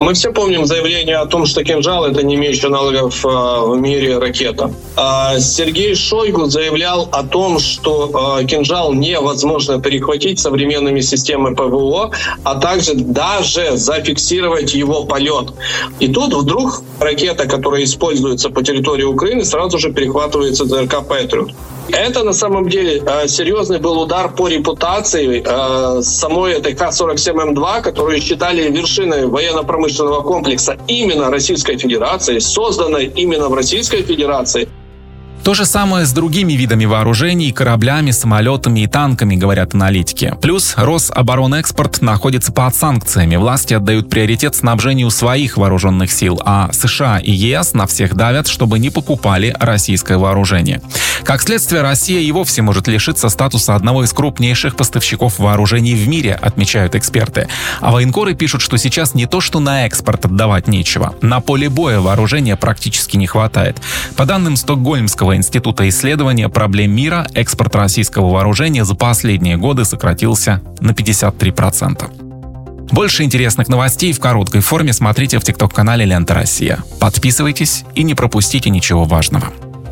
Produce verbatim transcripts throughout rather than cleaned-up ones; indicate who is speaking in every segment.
Speaker 1: Мы все помним заявление о том, что «Кинжал» — это не имеющая аналогов в мире ракета. Сергей Шойгу заявлял о том, что «Кинжал» невозможно перехватить современными системами ПВО, а также даже зафиксировать его полет. И тут вдруг ракета, которая используется по территории Украины, сразу же перехватывается ЗРК «Патриот». Это на самом деле э, серьезный был удар по репутации э, самой этой Х сорок семь М два, которую считали вершиной военно-промышленного комплекса именно Российской Федерации, созданной именно в Российской Федерации.
Speaker 2: То же самое с другими видами вооружений, кораблями, самолетами и танками, говорят аналитики. Плюс Рособоронэкспорт находится под санкциями. Власти отдают приоритет снабжению своих вооруженных сил, а США и ЕС на всех давят, чтобы не покупали российское вооружение. Как следствие, Россия и вовсе может лишиться статуса одного из крупнейших поставщиков вооружений в мире, отмечают эксперты. А военкоры пишут, что сейчас не то, что на экспорт отдавать нечего. На поле боя вооружения практически не хватает. По данным Стокгольмского института исследования проблем мира, экспорт российского вооружения за последние годы сократился на пятьдесят три процента. Больше интересных новостей в короткой форме смотрите в тикток-канале «Лента Россия». Подписывайтесь и не пропустите ничего важного.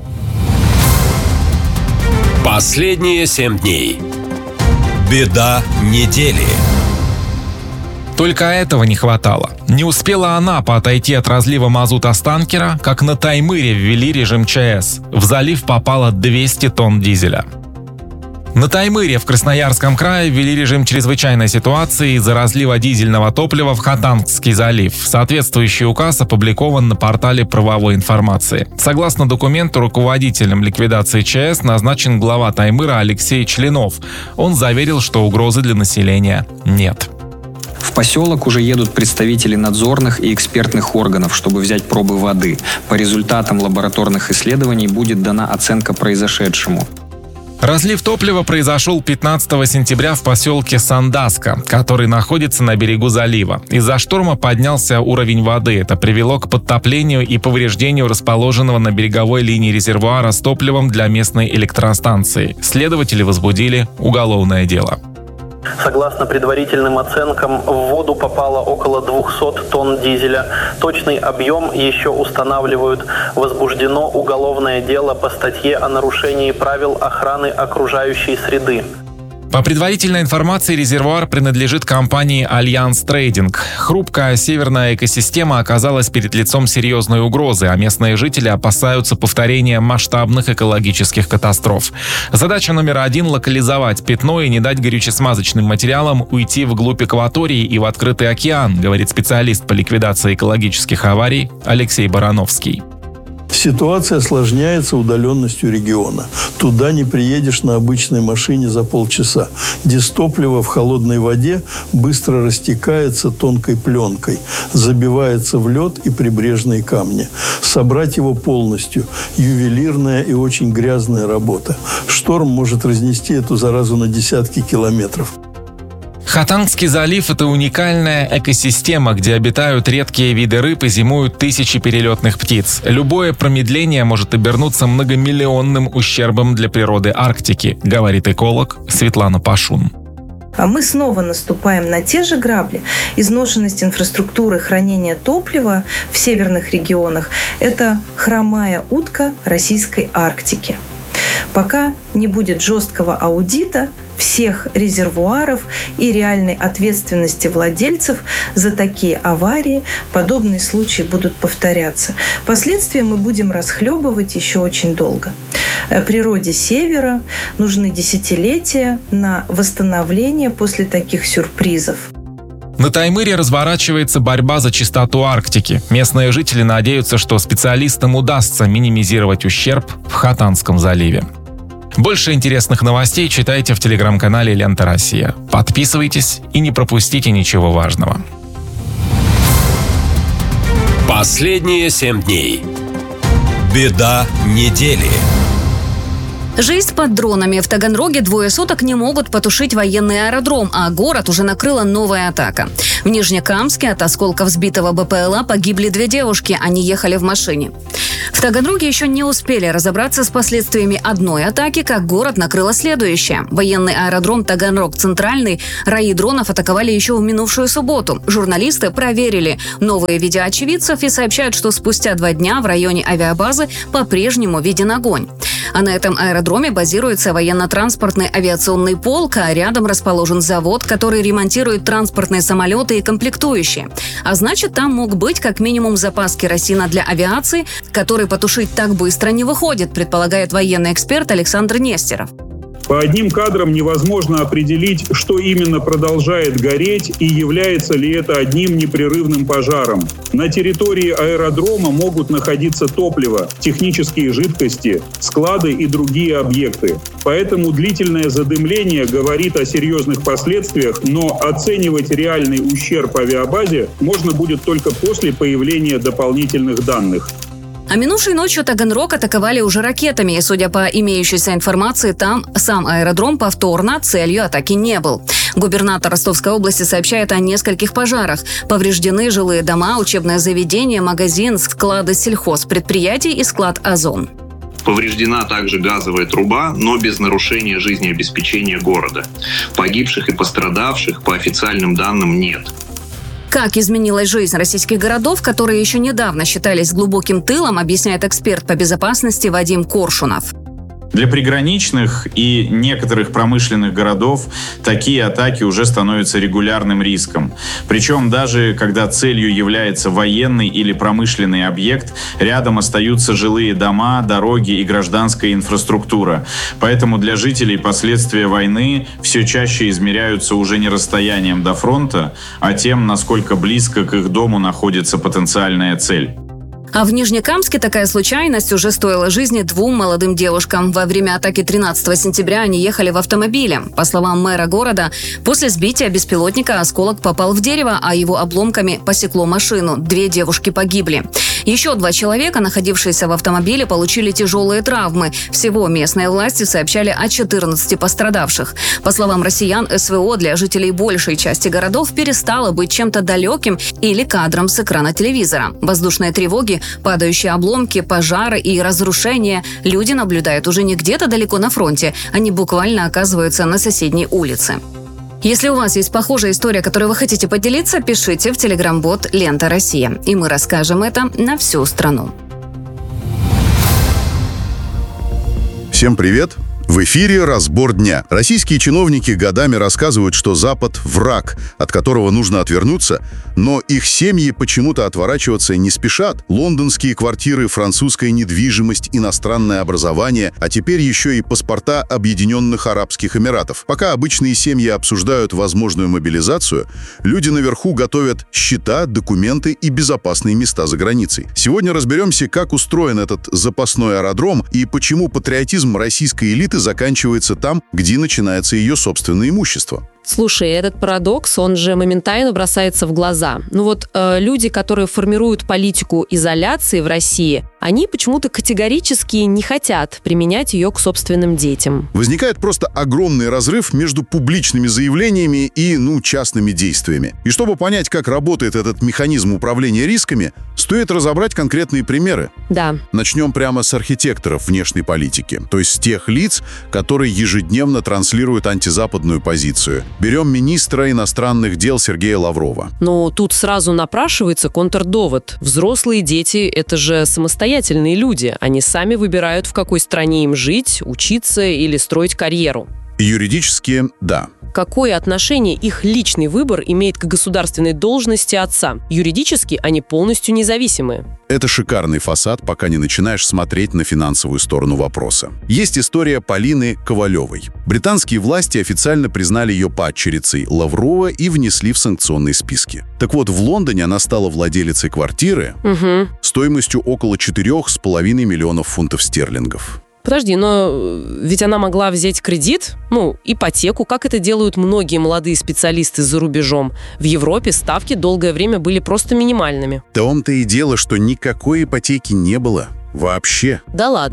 Speaker 3: Последние семь дней. Беда недели.
Speaker 2: Только этого не хватало. Не успела Анапа отойти от разлива мазута с танкера, как на Таймыре ввели режим ЧС. В залив попало двести тонн дизеля. На Таймыре в Красноярском крае ввели режим чрезвычайной ситуации из-за разлива дизельного топлива в Хатангский залив. Соответствующий указ опубликован на портале правовой информации. Согласно документу, руководителем ликвидации ЧС назначен глава Таймыра Алексей Членов. Он заверил, что угрозы для населения нет.
Speaker 4: В поселок уже едут представители надзорных и экспертных органов, чтобы взять пробы воды. По результатам лабораторных исследований будет дана оценка произошедшему.
Speaker 2: Разлив топлива произошел пятнадцатого сентября в поселке Сандаска, который находится на берегу залива. Из-за шторма поднялся уровень воды. Это привело к подтоплению и повреждению расположенного на береговой линии резервуара с топливом для местной электростанции. Следователи возбудили уголовное дело.
Speaker 5: Согласно предварительным оценкам, в воду попало около двухсот тонн дизеля. Точный объем еще устанавливают. Возбуждено уголовное дело по статье о нарушении правил охраны окружающей среды.
Speaker 2: По предварительной информации, резервуар принадлежит компании «Альянс Трейдинг». Хрупкая северная экосистема оказалась перед лицом серьезной угрозы, а местные жители опасаются повторения масштабных экологических катастроф. Задача номер один – локализовать пятно и не дать горючесмазочным материалам уйти вглубь экватории и в открытый океан, говорит специалист по ликвидации экологических аварий Алексей Барановский.
Speaker 6: Ситуация осложняется удаленностью региона. Туда не приедешь на обычной машине за полчаса. Дистопливо в холодной воде быстро растекается тонкой пленкой, забивается в лед и прибрежные камни. Собрать его полностью – ювелирная и очень грязная работа. Шторм может разнести эту заразу на десятки километров.
Speaker 2: Хатангский залив – это уникальная экосистема, где обитают редкие виды рыб и зимуют тысячи перелетных птиц. Любое промедление может обернуться многомиллионным ущербом для природы Арктики, говорит эколог Светлана Пашун.
Speaker 7: А мы снова наступаем на те же грабли. Изношенность инфраструктуры хранения топлива в северных регионах – это хромая утка российской Арктики. Пока не будет жесткого аудита всех резервуаров и реальной ответственности владельцев за такие аварии, подобные случаи будут повторяться. Последствия мы будем расхлебывать еще очень долго. Природе Севера нужны десятилетия на восстановление после таких сюрпризов.
Speaker 2: На Таймыре разворачивается борьба за чистоту Арктики. Местные жители надеются, что специалистам удастся минимизировать ущерб в Хатангском заливе. Больше интересных новостей читайте в телеграм-канале «Лента Россия». Подписывайтесь и не пропустите ничего важного.
Speaker 3: Последние семь дней. Беда недели.
Speaker 8: Жизнь под дронами. В Таганроге двое суток не могут потушить военный аэродром, а город уже накрыла новая атака. В Нижнекамске от осколков сбитого БПЛА погибли две девушки, они ехали в машине. В Таганроге еще не успели разобраться с последствиями одной атаки, как город накрыло следующее. Военный аэродром Таганрог-Центральный раи дронов атаковали еще в минувшую субботу. Журналисты проверили новые видео очевидцев и сообщают, что спустя два дня в районе авиабазы по-прежнему виден огонь. А на этом аэродроме базируется военно-транспортный авиационный полк, а рядом расположен завод, который ремонтирует транспортные самолеты и комплектующие. А значит, там мог быть как минимум запас керосина для авиации, который потушить так быстро не выходит, предполагает военный эксперт Александр Нестеров.
Speaker 9: По одним кадрам невозможно определить, что именно продолжает гореть и является ли это одним непрерывным пожаром. На территории аэродрома могут находиться топливо, технические жидкости, склады и другие объекты. Поэтому длительное задымление говорит о серьезных последствиях, но оценивать реальный ущерб авиабазе можно будет только после появления дополнительных данных.
Speaker 8: А минувшей ночью Таганрог атаковали уже ракетами, и, судя по имеющейся информации, там сам аэродром повторно целью атаки не был. Губернатор Ростовской области сообщает о нескольких пожарах. Повреждены жилые дома, учебное заведение, магазин, склады сельхозпредприятий и склад «Озон».
Speaker 10: Повреждена также газовая труба, но без нарушения жизнеобеспечения города. Погибших и пострадавших по официальным данным нет.
Speaker 8: Как изменилась жизнь российских городов, которые еще недавно считались глубоким тылом, объясняет эксперт по безопасности Вадим Коршунов.
Speaker 11: Для приграничных и некоторых промышленных городов такие атаки уже становятся регулярным риском. Причем даже когда целью является военный или промышленный объект, рядом остаются жилые дома, дороги и гражданская инфраструктура. Поэтому для жителей последствия войны все чаще измеряются уже не расстоянием до фронта, а тем, насколько близко к их дому находится потенциальная цель.
Speaker 8: А в Нижнекамске такая случайность уже стоила жизни двум молодым девушкам. Во время атаки тринадцатого сентября они ехали в автомобиле. По словам мэра города, после сбития беспилотника осколок попал в дерево, а его обломками посекло машину. Две девушки погибли. Еще два человека, находившиеся в автомобиле, получили тяжелые травмы. Всего местные власти сообщали о четырнадцати пострадавших. По словам россиян, СВО для жителей большей части городов перестало быть чем-то далеким или кадром с экрана телевизора. Воздушные тревоги, падающие обломки, пожары и разрушения люди наблюдают уже не где-то далеко на фронте, они буквально оказываются на соседней улице. Если у вас есть похожая история, которой вы хотите поделиться, пишите в телеграм-бот «Лента Россия», и мы расскажем это на всю страну.
Speaker 12: Всем привет! В эфире «Разбор дня». Российские чиновники годами рассказывают, что Запад – враг, от которого нужно отвернуться, но их семьи почему-то отворачиваться не спешат. Лондонские квартиры, французская недвижимость, иностранное образование, а теперь еще и паспорта Объединенных Арабских Эмиратов. Пока обычные семьи обсуждают возможную мобилизацию, люди наверху готовят счета, документы и безопасные места за границей. Сегодня разберемся, как устроен этот запасной аэродром и почему патриотизм российской элиты заканчивается там, где начинается ее собственное имущество.
Speaker 13: Слушай, этот парадокс, он же моментально бросается в глаза. Ну вот э, люди, которые формируют политику изоляции в России, они почему-то категорически не хотят применять ее к собственным детям.
Speaker 12: Возникает просто огромный разрыв между публичными заявлениями и, ну, частными действиями. И чтобы понять, как работает этот механизм управления рисками, стоит разобрать конкретные примеры.
Speaker 13: Да.
Speaker 12: Начнем прямо с архитекторов внешней политики, то есть с тех лиц, которые ежедневно транслируют антизападную позицию. Берем министра иностранных дел Сергея Лаврова.
Speaker 13: Но тут сразу напрашивается контрдовод. Взрослые дети – это же самостоятельные люди. Они сами выбирают, в какой стране им жить, учиться или строить карьеру.
Speaker 12: Юридически – да.
Speaker 13: Какое отношение их личный выбор имеет к государственной должности отца? Юридически они полностью независимы.
Speaker 12: Это шикарный фасад, пока не начинаешь смотреть на финансовую сторону вопроса. Есть история Полины Ковалевой. Британские власти официально признали ее падчерицей Лаврова и внесли в санкционные списки. Так вот, в Лондоне она стала владелицей квартиры угу. стоимостью около четырёх с половиной миллионов фунтов стерлингов.
Speaker 13: Подожди, но ведь она могла взять кредит, ну, ипотеку, как это делают многие молодые специалисты за рубежом. В Европе ставки долгое время были просто минимальными.
Speaker 12: В том-то и дело, что никакой ипотеки не было. Вообще.
Speaker 13: Да ладно.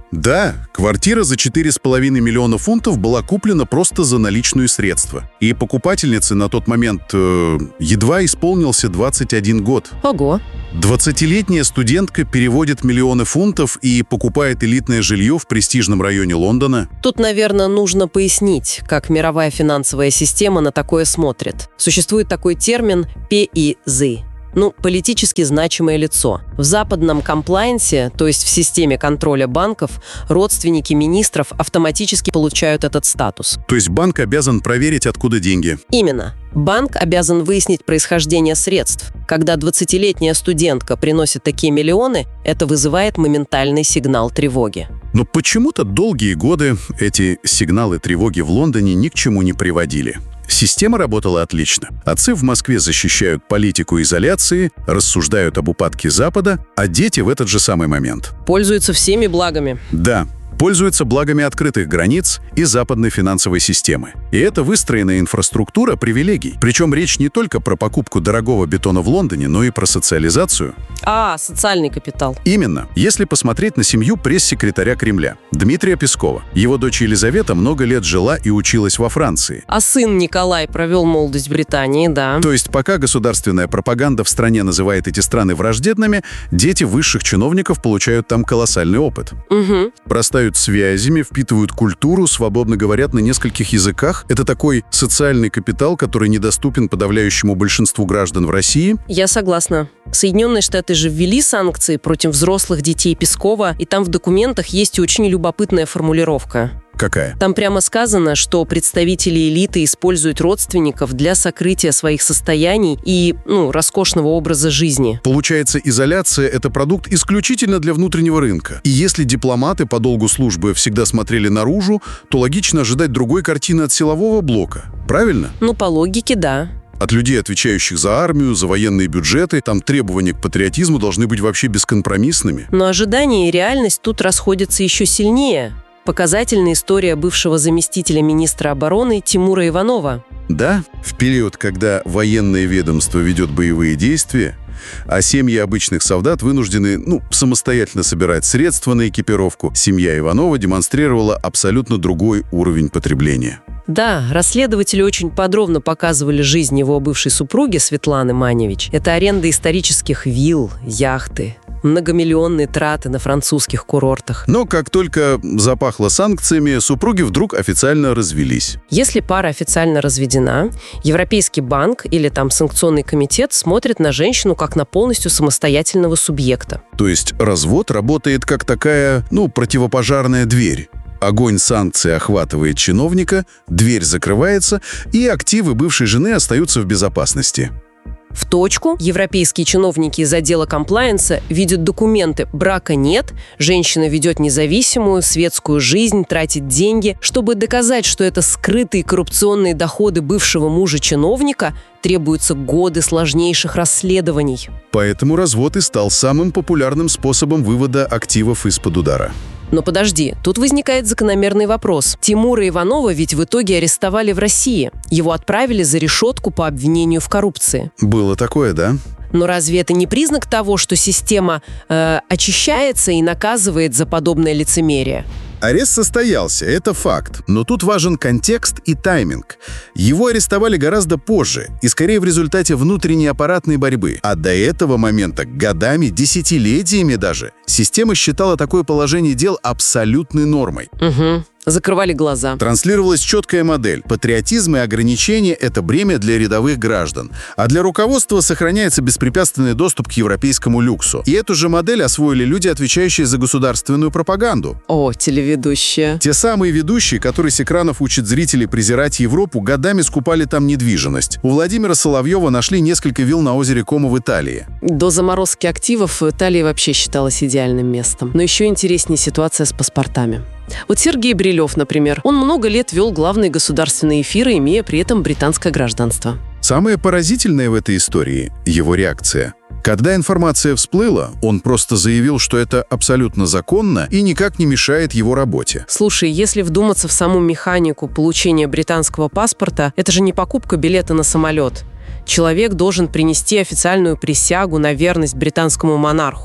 Speaker 12: Да, квартира за четыре с половиной миллиона фунтов была куплена просто за наличные средства. И покупательнице на тот момент э, едва исполнился двадцать один год.
Speaker 13: Ого!
Speaker 12: двадцатилетняя студентка переводит миллионы фунтов и покупает элитное жилье в престижном районе Лондона.
Speaker 14: Тут, наверное, нужно пояснить, как мировая финансовая система на такое смотрит. Существует такой термин «пи и зет». Ну, политически значимое лицо. В западном комплайнсе, то есть в системе контроля банков, родственники министров автоматически получают этот статус.
Speaker 12: То есть банк обязан проверить, откуда деньги?
Speaker 14: Именно. Банк обязан выяснить происхождение средств. Когда двадцатилетняя студентка приносит такие миллионы, это вызывает моментальный сигнал тревоги.
Speaker 12: Но почему-то долгие годы эти сигналы тревоги в Лондоне ни к чему не приводили. Система работала отлично. Отцы в Москве защищают политику изоляции, рассуждают об упадке Запада, а дети в этот же самый момент
Speaker 14: пользуются всеми благами.
Speaker 12: Да, пользуются благами открытых границ и западной финансовой системы. И это выстроенная инфраструктура привилегий. Причем речь не только про покупку дорогого бетона в Лондоне, но и про социализацию.
Speaker 14: А, социальный капитал.
Speaker 12: Именно. Если посмотреть на семью пресс-секретаря Кремля, Дмитрия Пескова. Его дочь Елизавета много лет жила и училась во Франции.
Speaker 14: А сын Николай провел молодость в Британии, да.
Speaker 12: То есть пока государственная пропаганда в стране называет эти страны враждебными, дети высших чиновников получают там колоссальный опыт.
Speaker 14: Угу.
Speaker 12: Простают связями, впитывают культуру, свободно говорят на нескольких языках. Это такой социальный капитал, который недоступен подавляющему большинству граждан в России.
Speaker 14: Я согласна. Соединенные Штаты же ввели санкции против взрослых детей Пескова, и там в документах есть очень любопытная формулировка.
Speaker 12: Какая?
Speaker 14: Там прямо сказано, что представители элиты используют родственников для сокрытия своих состояний и, ну, роскошного образа жизни.
Speaker 12: Получается, изоляция – это продукт исключительно для внутреннего рынка. И если дипломаты по долгу службы всегда смотрели наружу, то логично ожидать другой картины от силового блока. Правильно?
Speaker 14: Ну, по логике, да.
Speaker 12: От людей, отвечающих за армию, за военные бюджеты, там требования к патриотизму должны быть вообще бескомпромиссными.
Speaker 14: Но ожидания и реальность тут расходятся еще сильнее. Показательная история бывшего заместителя министра обороны Тимура Иванова.
Speaker 12: Да, в период, когда военное ведомство ведет боевые действия, а семьи обычных солдат вынуждены, ну, самостоятельно собирать средства на экипировку, семья Иванова демонстрировала абсолютно другой уровень потребления.
Speaker 14: Да, расследователи очень подробно показывали жизнь его бывшей супруги Светланы Маневич. Это аренда исторических вилл, яхты, многомиллионные траты на французских курортах.
Speaker 12: Но как только запахло санкциями, супруги вдруг официально развелись.
Speaker 14: Если пара официально разведена, Европейский банк или там санкционный комитет смотрит на женщину как на полностью самостоятельного субъекта.
Speaker 12: То есть развод работает как такая, ну, противопожарная дверь. Огонь санкций охватывает чиновника, дверь закрывается, и активы бывшей жены остаются в безопасности.
Speaker 14: В точку. Европейские чиновники из отдела комплаенса видят документы. Брака нет, женщина ведет независимую, светскую жизнь, тратит деньги. Чтобы доказать, что это скрытые коррупционные доходы бывшего мужа-чиновника, требуются годы сложнейших расследований.
Speaker 12: Поэтому развод и стал самым популярным способом вывода активов из-под удара.
Speaker 14: Но подожди, тут возникает закономерный вопрос. Тимура Иванова ведь в итоге арестовали в России. Его отправили за решетку по обвинению в коррупции.
Speaker 12: Было такое, да?
Speaker 14: Но разве это не признак того, что система э, очищается и наказывает за подобное лицемерие?
Speaker 12: Арест состоялся, это факт. Но тут важен контекст и тайминг. Его арестовали гораздо позже, и скорее в результате внутренней аппаратной борьбы. А до этого момента, годами, десятилетиями даже, система считала такое положение дел абсолютной нормой.
Speaker 14: Угу. Закрывали глаза.
Speaker 12: Транслировалась четкая модель. Патриотизм и ограничения – это бремя для рядовых граждан. А для руководства сохраняется беспрепятственный доступ к европейскому люксу. И эту же модель освоили люди, отвечающие за государственную пропаганду.
Speaker 14: О, телеведущие.
Speaker 12: Те самые ведущие, которые с экранов учат зрителей презирать Европу, годами скупали там недвижимость. У Владимира Соловьева нашли несколько вилл на озере Комо в Италии.
Speaker 14: До заморозки активов Италия вообще считалась идеальным местом. Но еще интереснее ситуация с паспортами. Вот Сергей Брилев, например, он много лет вел главные государственные эфиры, имея при этом британское гражданство.
Speaker 12: Самое поразительное в этой истории – его реакция. Когда информация всплыла, он просто заявил, что это абсолютно законно и никак не мешает его работе.
Speaker 14: Слушай, если вдуматься в саму механику получения британского паспорта, это же не покупка билета на самолет. Человек должен принести официальную присягу на верность британскому монарху.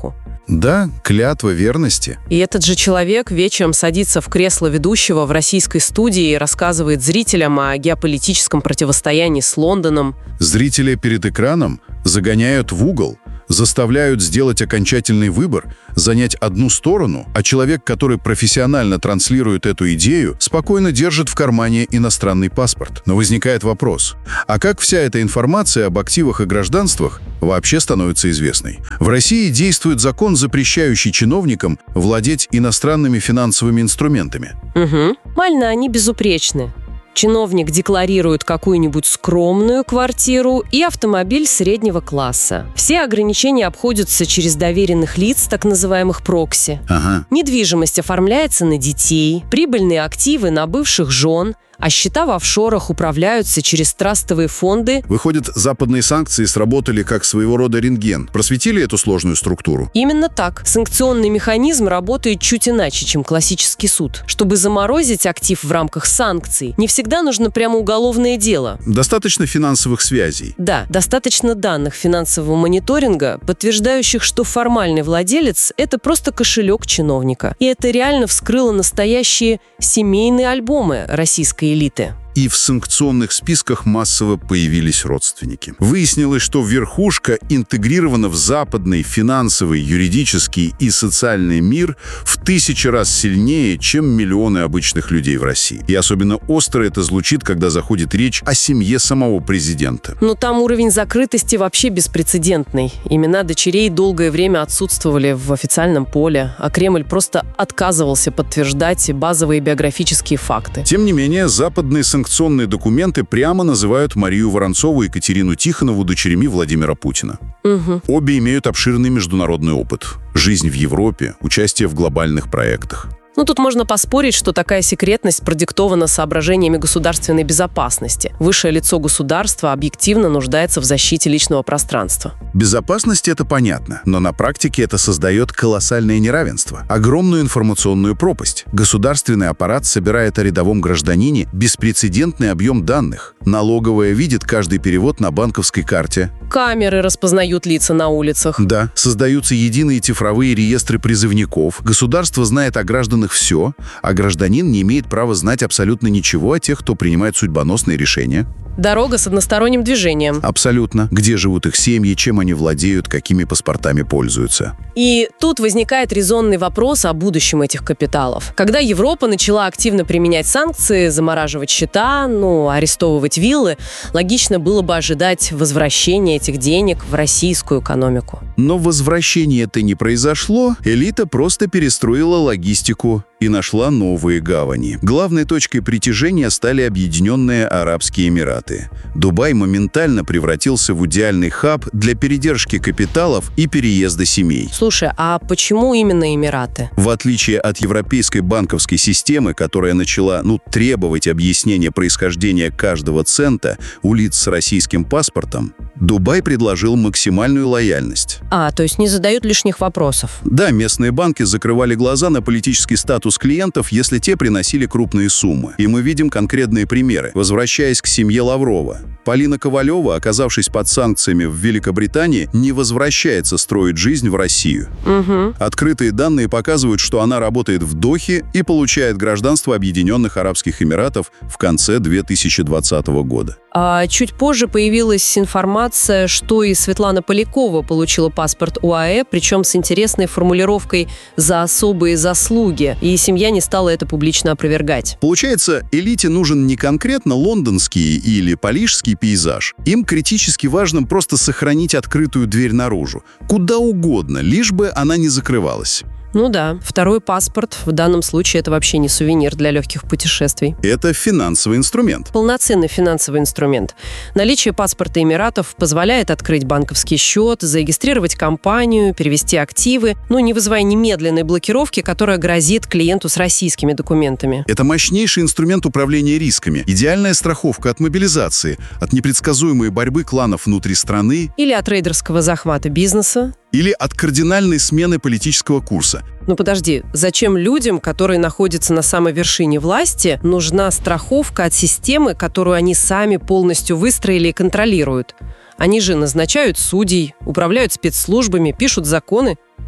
Speaker 12: Да, клятва верности.
Speaker 14: И этот же человек вечером садится в кресло ведущего в российской студии и рассказывает зрителям о геополитическом противостоянии с Лондоном.
Speaker 12: Зрители перед экраном загоняют в угол, заставляют сделать окончательный выбор, занять одну сторону, а человек, который профессионально транслирует эту идею, спокойно держит в кармане иностранный паспорт. Но возникает вопрос, а как вся эта информация об активах и гражданствах вообще становится известной? В России действует закон, запрещающий чиновникам владеть иностранными финансовыми инструментами.
Speaker 14: Угу. Формально они безупречны. Чиновник декларирует какую-нибудь скромную квартиру и автомобиль среднего класса. Все ограничения обходятся через доверенных лиц, так называемых прокси.
Speaker 12: Ага.
Speaker 14: Недвижимость оформляется на детей, прибыльные активы на бывших жен, а счета в офшорах управляются через трастовые фонды.
Speaker 12: Выходит, западные санкции сработали как своего рода рентген. Просветили эту сложную структуру?
Speaker 14: Именно так. Санкционный механизм работает чуть иначе, чем классический суд. Чтобы заморозить актив в рамках санкций, не всегда нужно прямо уголовное дело.
Speaker 12: Достаточно финансовых связей.
Speaker 14: Да, достаточно данных финансового мониторинга, подтверждающих, что формальный владелец – это просто кошелек чиновника. И это реально вскрыло настоящие семейные альбомы российской элиты.
Speaker 12: И в санкционных списках массово появились родственники. Выяснилось, что верхушка интегрирована в западный финансовый, юридический и социальный мир в тысячи раз сильнее, чем миллионы обычных людей в России. И особенно остро это звучит, когда заходит речь о семье самого президента.
Speaker 14: Но там уровень закрытости вообще беспрецедентный. Имена дочерей долгое время отсутствовали в официальном поле, а Кремль просто отказывался подтверждать базовые биографические факты.
Speaker 12: Тем не менее, западные санкционные Санкционные документы прямо называют Марию Воронцову и Екатерину Тихонову дочерями Владимира Путина.
Speaker 14: Угу.
Speaker 12: Обе имеют обширный международный опыт. Жизнь в Европе, участие в глобальных проектах.
Speaker 14: Ну, тут можно поспорить, что такая секретность продиктована соображениями государственной безопасности. Высшее лицо государства объективно нуждается в защите личного пространства.
Speaker 12: Безопасность — это понятно, но на практике это создает колоссальное неравенство, огромную информационную пропасть. Государственный аппарат собирает о рядовом гражданине беспрецедентный объем данных. Налоговая видит каждый перевод на банковской карте.
Speaker 14: Камеры распознают лица на улицах.
Speaker 12: Да, создаются единые цифровые реестры призывников. Государство знает о гражданах все, а гражданин не имеет права знать абсолютно ничего о тех, кто принимает судьбоносные решения.
Speaker 14: Дорога с односторонним движением.
Speaker 12: Абсолютно. Где живут их семьи, чем они владеют, какими паспортами пользуются.
Speaker 14: И тут возникает резонный вопрос о будущем этих капиталов. Когда Европа начала активно применять санкции, замораживать счета, ну, арестовывать виллы, логично было бы ожидать возвращения этих денег в российскую экономику.
Speaker 12: Но возвращение это не произошло, элита просто перестроила логистику и нашла новые гавани. Главной точкой притяжения стали Объединенные Арабские Эмираты. Дубай моментально превратился в идеальный хаб для передержки капиталов и переезда семей.
Speaker 14: Слушай, а почему именно Эмираты?
Speaker 12: В отличие от европейской банковской системы, которая начала, ну, требовать объяснения происхождения каждого цента у лиц с российским паспортом, Дубай предложил максимальную лояльность.
Speaker 14: А, то есть не задают лишних вопросов.
Speaker 12: Да, местные банки закрывали глаза на политический статус клиентов, если те приносили крупные суммы. И мы видим конкретные примеры. Возвращаясь к семье Лаврова, Полина Ковалева, оказавшись под санкциями в Великобритании, не возвращается строить жизнь в Россию.
Speaker 14: Угу.
Speaker 12: Открытые данные показывают, что она работает в Дохе и получает гражданство Объединенных Арабских Эмиратов в конце две тысячи двадцатого года.
Speaker 14: А чуть позже появилась информация, что и Светлана Полякова получила паспорт ОАЭ, причем с интересной формулировкой «за особые заслуги», и семья не стала это публично опровергать.
Speaker 12: Получается, элите нужен не конкретно лондонский или парижский пейзаж. Им критически важно просто сохранить открытую дверь наружу. Куда угодно, лишь бы она не закрывалась.
Speaker 14: Ну да, второй паспорт в данном случае это вообще не сувенир для легких путешествий.
Speaker 12: Это финансовый инструмент.
Speaker 14: Полноценный финансовый инструмент. Наличие паспорта Эмиратов позволяет открыть банковский счет, зарегистрировать компанию, перевести активы, но не вызывая немедленной блокировки, которая грозит клиенту с российскими документами.
Speaker 12: Это мощнейший инструмент управления рисками. Идеальная страховка от мобилизации, от непредсказуемой борьбы кланов внутри страны.
Speaker 14: Или от рейдерского захвата бизнеса.
Speaker 12: Или от кардинальной смены политического курса.
Speaker 14: Ну подожди, зачем людям, которые находятся на самой вершине власти, нужна страховка от системы, которую они сами полностью выстроили и контролируют? Они же назначают судей, управляют спецслужбами, пишут законы.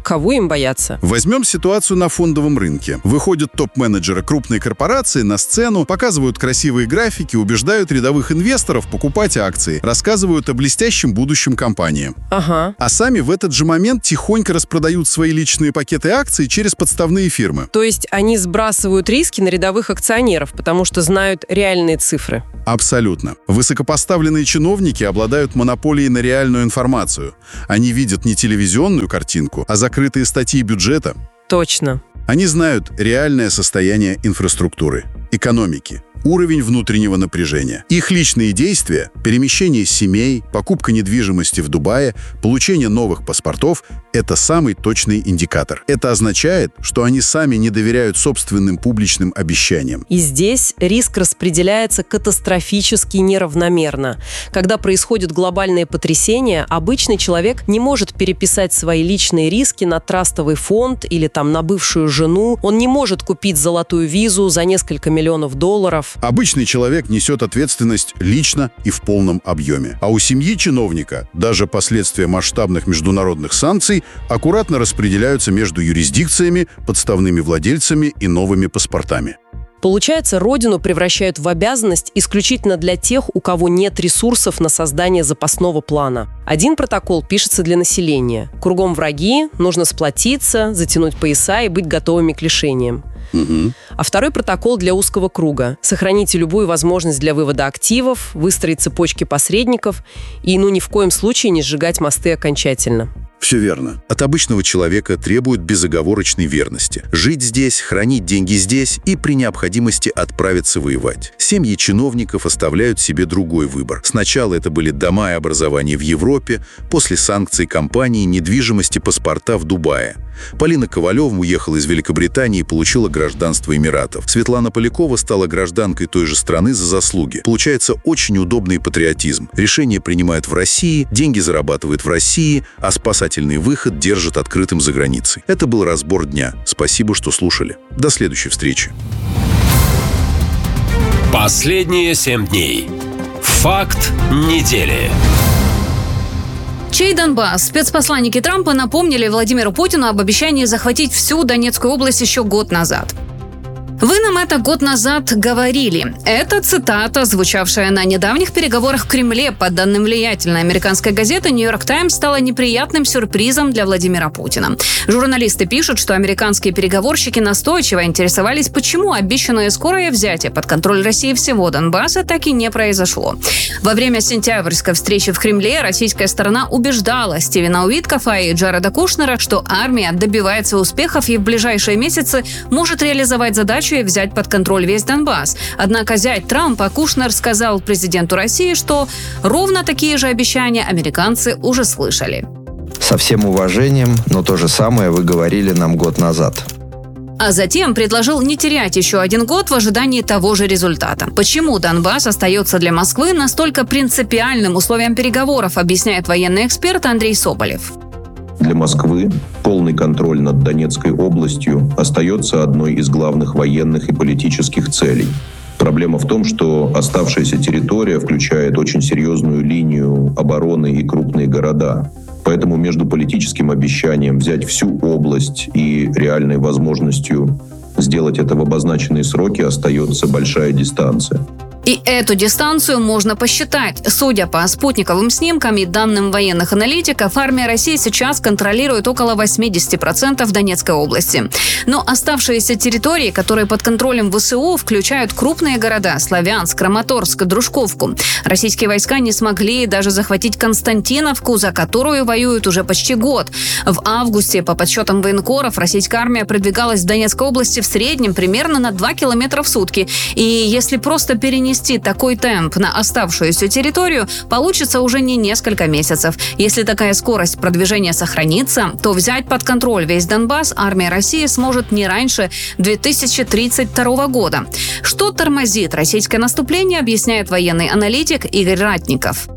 Speaker 14: Кого им бояться?
Speaker 12: Возьмем ситуацию на фондовом рынке. Выходят топ-менеджеры крупной корпорации на сцену, показывают красивые графики, убеждают рядовых инвесторов покупать акции, рассказывают о блестящем будущем компании.
Speaker 14: Ага.
Speaker 12: А сами в этот же момент тихонько распродают свои личные пакеты акций через подставные фирмы.
Speaker 14: То есть они сбрасывают риски на рядовых акционеров, потому что знают реальные цифры.
Speaker 12: Абсолютно. Высокопоставленные чиновники обладают монополией на реальную информацию. Они видят не телевизионную картинку, а закрытые статьи бюджета.
Speaker 14: Точно.
Speaker 12: Они знают реальное состояние инфраструктуры, экономики, уровень внутреннего напряжения. Их личные действия, перемещение семей, покупка недвижимости в Дубае, получение новых паспортов – это самый точный индикатор. Это означает, что они сами не доверяют собственным публичным обещаниям.
Speaker 14: И здесь риск распределяется катастрофически неравномерно. Когда происходят глобальные потрясения, обычный человек не может переписать свои личные риски на трастовый фонд или там на бывшую жену. Он не может купить золотую визу за несколько миллионов долларов.
Speaker 12: Обычный человек несет ответственность лично и в полном объеме. А у семьи чиновника даже последствия масштабных международных санкций аккуратно распределяются между юрисдикциями, подставными владельцами и новыми паспортами.
Speaker 14: Получается, родину превращают в обязанность исключительно для тех, у кого нет ресурсов на создание запасного плана. Один протокол пишется для населения. Кругом враги, нужно сплотиться, затянуть пояса и быть готовыми к лишениям.
Speaker 12: Угу.
Speaker 14: А второй протокол для узкого круга. Сохраните любую возможность для вывода активов, выстроить цепочки посредников и, ну, ни в коем случае не сжигать мосты окончательно.
Speaker 12: Все верно. От обычного человека требуют безоговорочной верности. Жить здесь, хранить деньги здесь и при необходимости отправиться воевать. Семьи чиновников оставляют себе другой выбор. Сначала это были дома и образование в Европе, после санкций компании, недвижимости, паспорта в Дубае. Полина Ковалева уехала из Великобритании и получила гражданство Эмиратов. Светлана Полякова стала гражданкой той же страны за заслуги. Получается очень удобный патриотизм. Решения принимают в России, деньги зарабатывают в России, а спасательный выход держат открытым за границей. Это был разбор дня. Спасибо, что слушали. До следующей встречи.
Speaker 3: Последние семь дней. Факт недели.
Speaker 8: Чей Донбасс? Спецпосланники Трампа напомнили Владимиру Путину об обещании захватить всю Донецкую область еще год назад. «Вы нам это год назад говорили». Это цитата, звучавшая на недавних переговорах в Кремле. По данным влиятельной американской газеты «Нью-Йорк Таймс», стала неприятным сюрпризом для Владимира Путина. Журналисты пишут, что американские переговорщики настойчиво интересовались, почему обещанное скорое взятие под контроль России всего Донбасса так и не произошло. Во время сентябрьской встречи в Кремле российская сторона убеждала Стивена Уиткофа и Джареда Кушнера, что армия добивается успехов и в ближайшие месяцы может реализовать задачу и взять под контроль весь Донбасс. Однако зять Трампа Кушнер сказал президенту России, что ровно такие же обещания американцы уже слышали.
Speaker 15: Со всем уважением, но то же самое вы говорили нам год назад.
Speaker 8: А затем предложил не терять еще один год в ожидании того же результата. Почему Донбасс остается для Москвы настолько принципиальным условием переговоров, объясняет военный эксперт Андрей Соболев.
Speaker 16: Для Москвы полный контроль над Донецкой областью остается одной из главных военных и политических целей. Проблема в том, что оставшаяся территория включает очень серьезную линию обороны и крупные города. Поэтому между политическим обещанием взять всю область и реальной возможностью сделать это в обозначенные сроки остается большая дистанция.
Speaker 8: И эту дистанцию можно посчитать. Судя по спутниковым снимкам и данным военных аналитиков, армия России сейчас контролирует около восемьдесят процентов Донецкой области. Но оставшиеся территории, которые под контролем ВСУ, включают крупные города – Славянск, Краматорск, Дружковку. Российские войска не смогли даже захватить Константиновку, за которую воюют уже почти год. В августе, по подсчетам военкоров, российская армия продвигалась в Донецкой области в среднем примерно на два километра в сутки. И если просто перенести такой темп на оставшуюся территорию, получится уже не несколько месяцев. Если такая скорость продвижения сохранится, то взять под контроль весь Донбасс армия России сможет не раньше две тысячи тридцать второго года. Что тормозит российское наступление, объясняет военный аналитик Игорь Ратников.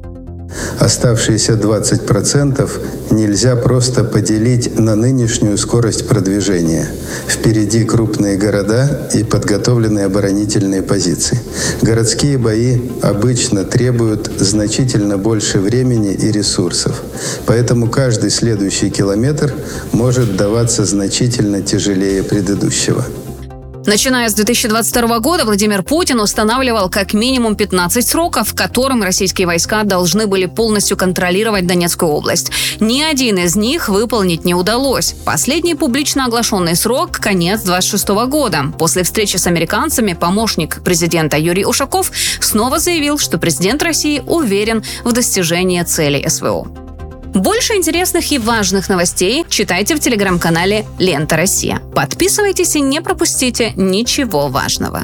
Speaker 17: Оставшиеся двадцать процентов нельзя просто поделить на нынешнюю скорость продвижения. Впереди крупные города и подготовленные оборонительные позиции. Городские бои обычно требуют значительно больше времени и ресурсов. Поэтому каждый следующий километр может даваться значительно тяжелее предыдущего.
Speaker 8: Начиная с две тысячи двадцать второго года Владимир Путин устанавливал как минимум пятнадцать сроков, в которым российские войска должны были полностью контролировать Донецкую область. Ни один из них выполнить не удалось. Последний публично оглашенный срок – конец двадцать шестого года. После встречи с американцами помощник президента Юрий Ушаков снова заявил, что президент России уверен в достижении целей СВО. Больше интересных и важных новостей читайте в телеграм-канале «Лента Россия». Подписывайтесь и не пропустите ничего важного.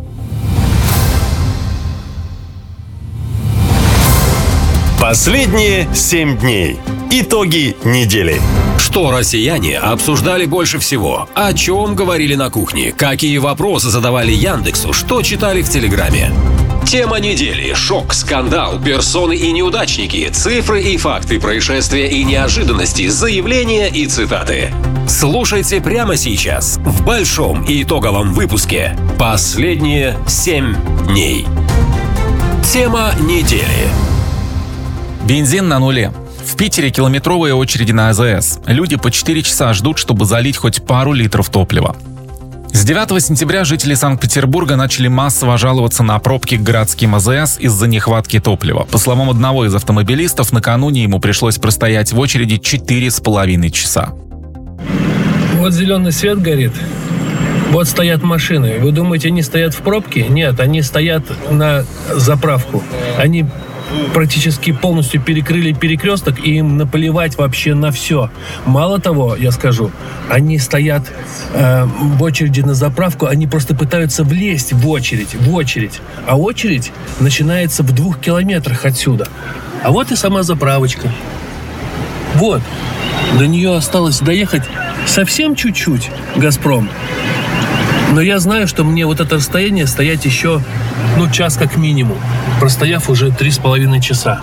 Speaker 3: Последние семь дней. Итоги недели. Что россияне обсуждали больше всего? О чем говорили на кухне? Какие вопросы задавали Яндексу? Что читали в Телеграме? Тема недели. Шок, скандал, персоны и неудачники, цифры и факты, происшествия и неожиданности, заявления и цитаты. Слушайте прямо сейчас в большом и итоговом выпуске «Последние семь дней». Тема недели.
Speaker 2: Бензин на нуле. В Питере километровые очереди на АЗС. Люди по четыре часа ждут, чтобы залить хоть пару литров топлива. С девятого сентября жители Санкт-Петербурга начали массово жаловаться на пробки к городским АЗС из-за нехватки топлива. По словам одного из автомобилистов, накануне ему пришлось простоять в очереди четыре с половиной часа.
Speaker 18: Вот зеленый свет горит, вот стоят машины. Вы думаете, они стоят в пробке? Нет, они стоят на заправку. Они практически полностью перекрыли перекресток, и им наплевать вообще на все. Мало того, я скажу, они стоят э, в очереди на заправку, они просто пытаются влезть в очередь, в очередь. А очередь начинается в двух километрах отсюда. А вот и сама заправочка. Вот. До нее осталось доехать совсем чуть-чуть, «Газпром». Но я знаю, что мне вот это расстояние стоять еще, ну, час как минимум, простояв уже три с половиной часа.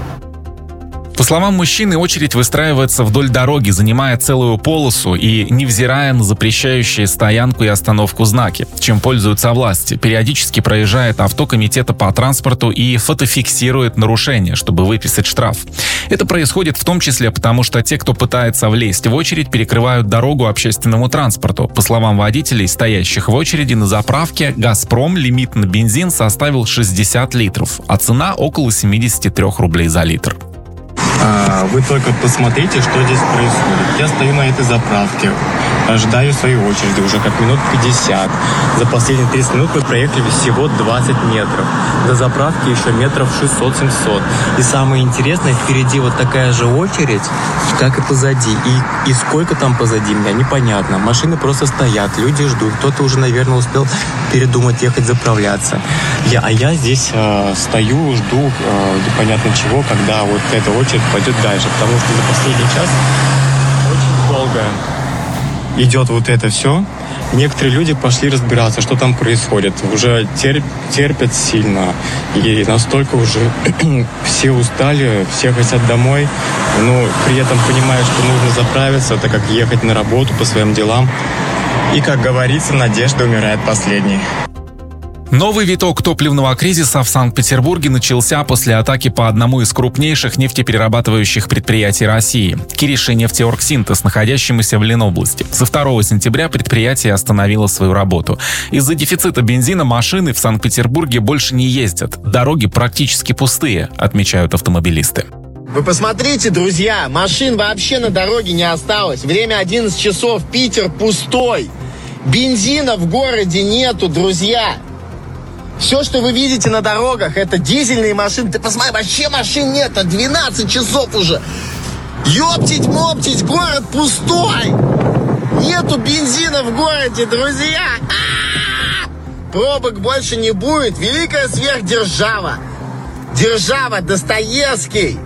Speaker 2: По словам мужчины, очередь выстраивается вдоль дороги, занимая целую полосу и невзирая на запрещающие стоянку и остановку знаки, чем пользуются власти. Периодически проезжает авто комитета по транспорту и фотофиксирует нарушения, чтобы выписать штраф. Это происходит в том числе потому, что те, кто пытается влезть в очередь, перекрывают дорогу общественному транспорту. По словам водителей, стоящих в очереди на заправке, «Газпром» лимит на бензин составил шестьдесят литров, а цена около семьдесят три рублей за литр.
Speaker 19: Вы только посмотрите, что здесь происходит. Я стою на этой заправке, ожидаю своей очереди уже как минут пятьдесят. За последние тридцать минут мы проехали всего двадцать метров. До заправки еще метров шестьсот-семьсот. И самое интересное, впереди вот такая же очередь, как и позади. И, и сколько там позади меня, непонятно. Машины просто стоят, люди ждут. Кто-то уже, наверное, успел передумать ехать заправляться. Я, а я здесь э, стою, жду э, непонятно чего, когда вот эта очередь пойдет дальше, потому что за последний час очень долго идет вот это все. Некоторые люди пошли разбираться, что там происходит. Уже терп, терпят сильно. И настолько уже все устали, все хотят домой. Но при этом понимают, что нужно заправиться, так как ехать на работу по своим делам. И, как говорится, надежда умирает последней.
Speaker 2: Новый виток топливного кризиса в Санкт-Петербурге начался после атаки по одному из крупнейших нефтеперерабатывающих предприятий России – Кириши-нефтеоргсинтез, находящемуся в Ленобласти. Со второго сентября предприятие остановило свою работу. Из-за дефицита бензина машины в Санкт-Петербурге больше не ездят. Дороги практически пустые, отмечают автомобилисты.
Speaker 20: Вы посмотрите, друзья, машин вообще на дороге не осталось. Время одиннадцать часов, Питер пустой. Бензина в городе нету, друзья. Все, что вы видите на дорогах, это дизельные машины. Ты посмотри, вообще машин нет, а двенадцать часов уже. Ёптить-моптить, город пустой. Нету бензина в городе, друзья. А-а-а! Пробок больше не будет. Великая сверхдержава. Держава, Достоевский.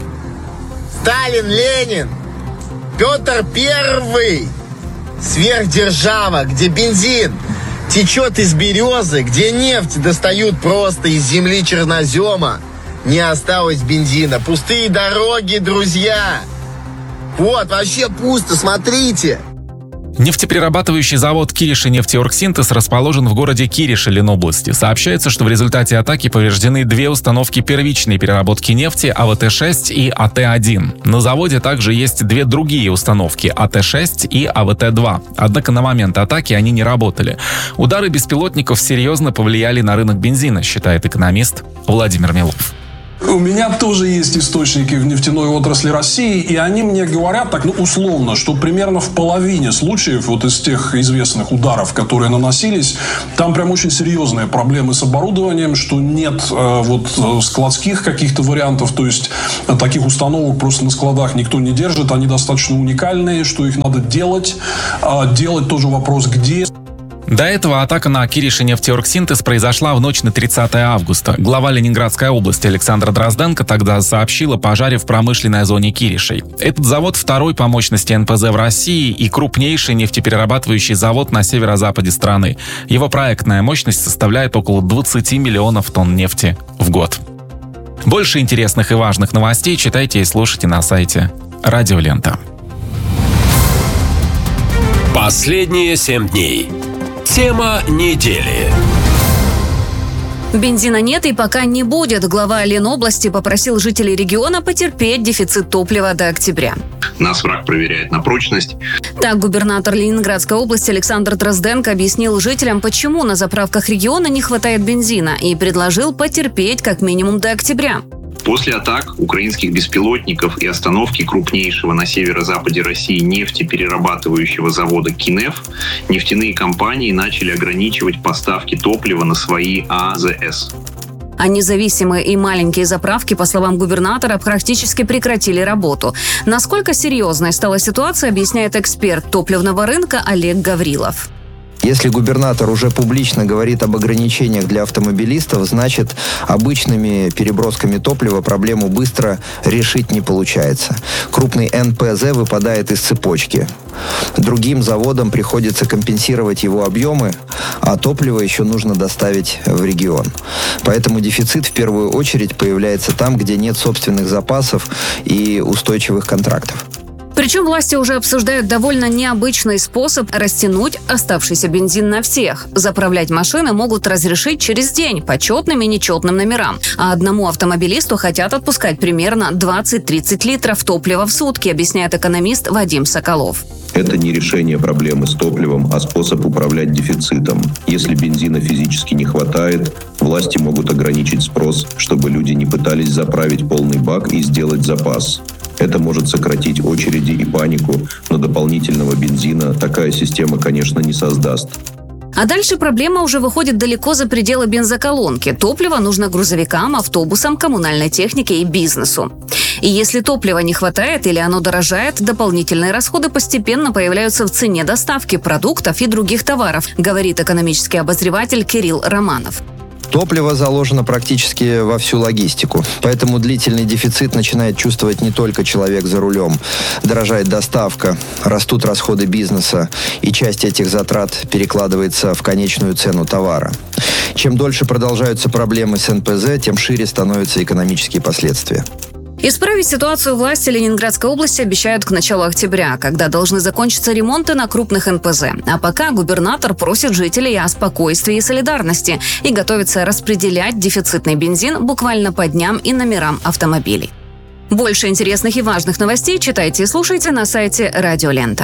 Speaker 20: Сталин, Ленин. Петр Первый. Сверхдержава, где бензин течет из березы, где нефть достают просто из земли чернозема. не осталось бензина. Пустые дороги, друзья. Вот, вообще пусто, смотрите.
Speaker 2: Нефтеперерабатывающий завод «Кириши-нефтеоргсинтез» расположен в городе Кириши Ленобласти. Сообщается, что в результате атаки повреждены две установки первичной переработки нефти А В Т шесть и А Т один. На заводе также есть две другие установки А Т шесть и А В Т два. Однако на момент атаки они не работали. Удары беспилотников серьезно повлияли на рынок бензина, считает экономист Владимир Милов.
Speaker 21: У меня тоже есть источники в нефтяной отрасли России, и они мне говорят так, ну, условно, что примерно в половине случаев вот из тех известных ударов, которые наносились, там прям очень серьезные проблемы с оборудованием, что нет э, вот складских каких-то вариантов, то есть э, таких установок просто на складах никто не держит, они достаточно уникальные, что их надо делать, а делать тоже вопрос где.
Speaker 2: До этого атака на Кириши-нефтеоргсинтез произошла в ночь на тридцатое августа. Глава Ленинградской области Александра Дрозденко тогда сообщил о пожаре в промышленной зоне Киришей. Этот завод второй по мощности Н П З в России и крупнейший нефтеперерабатывающий завод на северо-западе страны. Его проектная мощность составляет около двадцать миллионов тонн нефти в год. Больше интересных и важных новостей читайте и слушайте на сайте Радио Лента.
Speaker 3: Последние семь дней. Тема недели.
Speaker 8: Бензина нет и пока не будет. Глава Ленобласти попросил жителей региона потерпеть дефицит топлива до октября.
Speaker 10: Нас враг проверяет на прочность.
Speaker 8: Так губернатор Ленинградской области Александр Дрозденко объяснил жителям, почему на заправках региона не хватает бензина, и предложил потерпеть как минимум до октября.
Speaker 10: После атак украинских беспилотников и остановки крупнейшего на северо-западе России нефтеперерабатывающего завода «Кинеф», нефтяные компании начали ограничивать поставки топлива на свои А З С.
Speaker 8: А независимые и маленькие заправки, по словам губернатора, практически прекратили работу. Насколько серьезной стала ситуация, объясняет эксперт топливного рынка Олег Гаврилов.
Speaker 15: Если губернатор уже публично говорит об ограничениях для автомобилистов, значит, обычными перебросками топлива проблему быстро решить не получается. Крупный Н П З выпадает из цепочки. Другим заводам приходится компенсировать его объемы, а топливо еще нужно доставить в регион. Поэтому дефицит в первую очередь появляется там, где нет собственных запасов и устойчивых контрактов.
Speaker 8: Причем власти уже обсуждают довольно необычный способ растянуть оставшийся бензин на всех. Заправлять машины могут разрешить через день по четным и нечетным номерам. А одному автомобилисту хотят отпускать примерно двадцать-тридцать литров топлива в сутки, объясняет экономист Вадим Соколов.
Speaker 16: Это не решение проблемы с топливом, а способ управлять дефицитом. Если бензина физически не хватает, власти могут ограничить спрос, чтобы люди не пытались заправить полный бак и сделать запас. Это может сократить очереди и панику, но дополнительного бензина такая система, конечно, не создаст.
Speaker 8: А дальше проблема уже выходит далеко за пределы бензоколонки. Топливо нужно грузовикам, автобусам, коммунальной технике и бизнесу. И если топлива не хватает или оно дорожает, дополнительные расходы постепенно появляются в цене доставки продуктов и других товаров, говорит экономический обозреватель Кирилл Романов.
Speaker 15: Топливо заложено практически во всю логистику, поэтому длительный дефицит начинает чувствовать не только человек за рулем. Дорожает доставка, растут расходы бизнеса, и часть этих затрат перекладывается в конечную цену товара. Чем дольше продолжаются проблемы с Н П З, тем шире становятся экономические последствия.
Speaker 8: Исправить ситуацию власти Ленинградской области обещают к началу октября, когда должны закончиться ремонты на крупных Н П З. А пока губернатор просит жителей о спокойствии и солидарности и готовится распределять дефицитный бензин буквально по дням и номерам автомобилей. Больше интересных и важных новостей читайте и слушайте на сайте Радио Лента.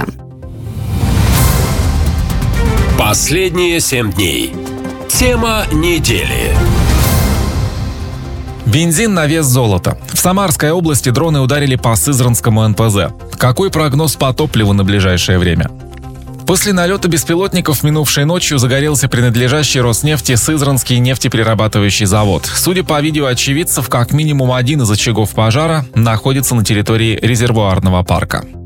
Speaker 3: Последние семь дней. Тема недели.
Speaker 2: Бензин на вес золота. В Самарской области дроны ударили по Сызранскому Н П З. Какой прогноз по топливу на ближайшее время? После налета беспилотников минувшей ночью загорелся принадлежащий Роснефти Сызранский нефтеперерабатывающий завод. Судя по видео очевидцев, как минимум один из очагов пожара находится на территории резервуарного парка.